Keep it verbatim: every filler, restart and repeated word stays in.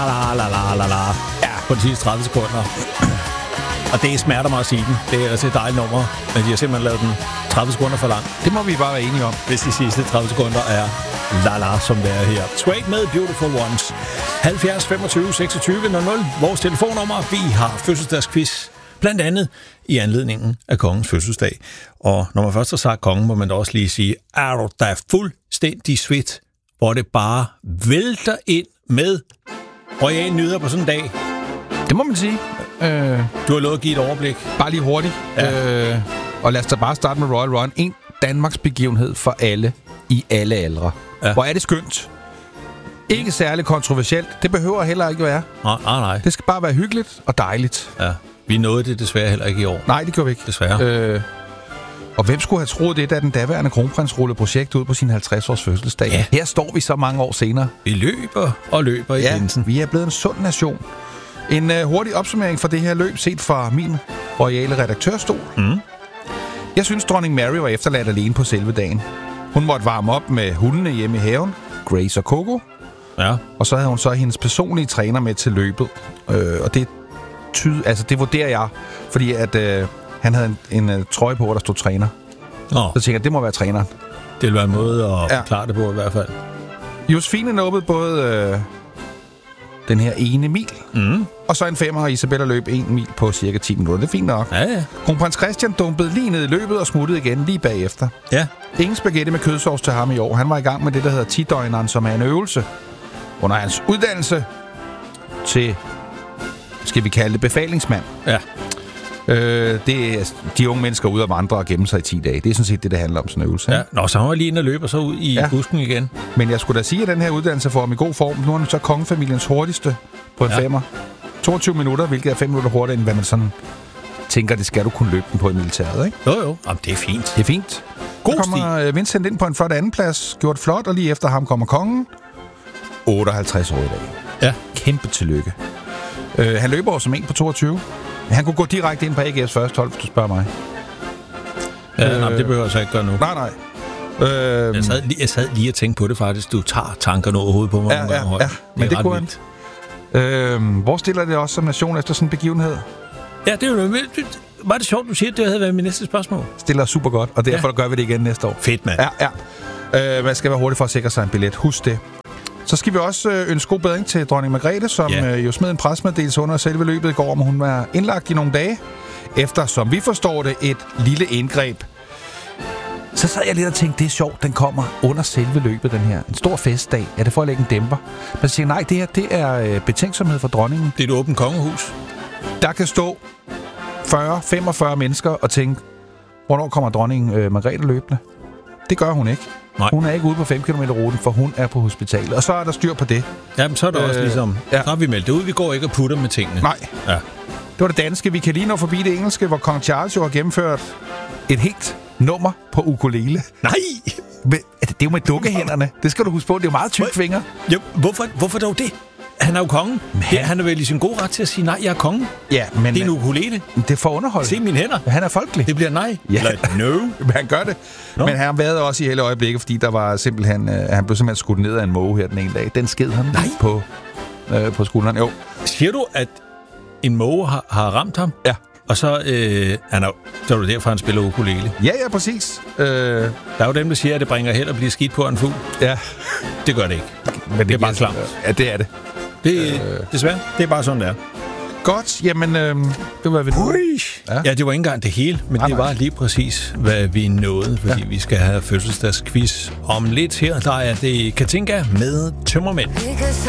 La, la, la, la, la. Ja, på de sidste tredive sekunder. Og det smerter mig at sige den. Det er altså et dejligt nummer, men de har simpelthen lavet den tredive sekunder for lang. Det må vi bare være enige om. Hvis de sidste tredive sekunder er la la, som det er her. Suede med Beautiful Ones. halvfjerds femogtyve seksogtyve nul nul. Vores telefonnummer. Vi har fødselsdagsquiz. Blandt andet i anledningen af kongens fødselsdag. Og når man først har sagt kongen, må man da også lige sige, er du da fuldstændig svedt, hvor det bare vælter ind med royale nyheder på sådan en dag. Det må man sige. Øh, du har lovet at give et overblik. Bare lige hurtigt. Ja. Øh, og lad os da bare starte med Royal Run. En Danmarks begivenhed for alle i alle aldre. Ja. Hvor er det skønt. Ikke særlig kontroversielt. Det behøver heller ikke være. Nej, nej, nej. Det skal bare være hyggeligt og dejligt. Ja. Vi nåede det desværre heller ikke i år. Nej, det gjorde vi ikke. Desværre. Øh, og hvem skulle have troet det, da den daværende kronprins rullede projekt ud på sin halvtreds-års fødselsdag? Ja. Her står vi så mange år senere. Vi løber og løber i Jensen. Ja, vi er blevet en sund nation. En uh, hurtig opsummering for det her løb, set fra min royale redaktørstol. Mm. Jeg synes, dronning Mary var efterladt alene på selve dagen. Hun måtte varme op med hundene hjemme i haven, Grace og Coco. Ja. Og så havde hun så hendes personlige træner med til løbet. Øh, og det, tyd, altså, det vurderer jeg, fordi at, øh, han havde en, en uh, trøje på, hvor der stod træner. Oh. Så tænker jeg, det må være træneren. Det vil være en måde at ja. forklare det på i hvert fald. Josefine nåede både øh, den her ene mil, mm. og så en femmer, og Isabella løb en mil på cirka ti minutter. Det er fint nok. Ja, ja. Kronprins Christian dumpede lige ned i løbet og smuttede igen lige bagefter. Ja. Ingen spaghetti med kødsovs til ham i år. Han var i gang med det, der hedder ti-døgneren, som er en øvelse under hans uddannelse til, skal vi kalde det, befalingsmand. Ja. Øh, det er de unge mennesker ude at vandre og gemme sig i ti dage. Det er sådan set det, det handler om, sådan en øvelse. Ja. Nå, så han var lige inde og løber så ud i ja. busken igen. Men jeg skulle da sige, at den her uddannelse får ham i god form. Nu er han så kongefamiliens hurtigste på en ja. femmer. toogtyve minutter, hvilket er fem minutter hurtigere, end hvad man sådan tænker, det skal du kunne løbe den på i militæret, ikke? Jo, jo. Jamen, det er fint. Det er fint. God så kommer stil. Vincent ind på en flot andenplads. Gjort flot, og lige efter ham kommer kongen. otteoghalvtreds år i dag. Ja. Kæmpe tillykke. Øh, han løber også som en på toogtyve. Han kunne gå direkte ind på A G F's første hold, hvis du spørger mig. Ja, øh, nej, det behøver jeg så ikke gøre nu. Nej, nej. Øh, jeg, sad, jeg sad lige og tænkte på det faktisk. Du tager tankerne over hovedet på mig. Ja, ja, ja. Men det, det kunne han. Øh, hvor stiller det også som nation efter sådan en begivenhed? Ja, det er jo var det sjovt, du siger, at det havde været mit næste spørgsmål. Stiller super godt, og derfor ja. gør vi det igen næste år. Fedt, mand. Ja, ja. Øh, man skal være hurtig for at sikre sig en billet. Husk det. Så skal vi også øh, ønske god bedring til dronning Margrethe, som yeah. øh, jo smed en pressemeddelelse under selve løbet i går, om hun var indlagt i nogle dage, efter, som vi forstår det, et lille indgreb. Så sad jeg lidt og tænkte, det er sjovt, den kommer under selve løbet, den her. En stor festdag. Er det for at lægge en dæmper? Men så siger nej, det her, det er øh, betænksomhed for dronningen. Det er et åbent kongehus. Der kan stå fyrre til femogfyrre mennesker og tænke, hvornår kommer dronningen øh, Margrethe løbende? Det gør hun ikke. Nej. Hun er ikke ude på fem kilometer ruten, for hun er på hospitalet. Og så er der styr på det. Jamen, så er det øh, også ligesom, ja. så har vi meldt det ud. Vi går ikke og putter med tingene. Nej. Ja. Det var det danske. Vi kan lige nå forbi det engelske, hvor kong Charles jo har gennemført et helt nummer på ukulele. Nej! Men, det er jo med dukkehænderne. Det skal du huske på. Det er jo meget tyk fingre. Jo, hvorfor, hvorfor dog det? Han er jo kongen. Det, han er vel i sin gode ret til at sige, nej, jeg er kongen. Ja, men... Det er en ukulele. Det er for underhold. Se mine hænder. Han er folkelig. Det bliver nej. Ja. Like, no. Men han gør det. No. Men han har været også i hele øjeblikket, fordi der var simpelthen... Øh, han blev simpelthen skudt ned af en måge her den ene dag. Den sked ham nej. på, øh, på skulderen. Jo. Siger du, at en måge har, har ramt ham? Ja. Og så, øh, han er, så er det derfor, han spiller ukulele. Ja, ja, præcis. Øh... Der er jo dem, der siger, at det bringer held at blive skidt på en fugl. Ja. Det gør det ikke. Men det, det er bare klamt. Ja, det er det. Det, øh... Desværre. Det er bare sådan, det er. Godt. Jamen, øh, det var vi nu. Ja. ja, det var ikke engang det hele, men nej, det var nej. lige præcis, hvad vi nåede, fordi ja. vi skal have fødselsdagsquiz om lidt her. Der er det Katinka med Tømmermænd.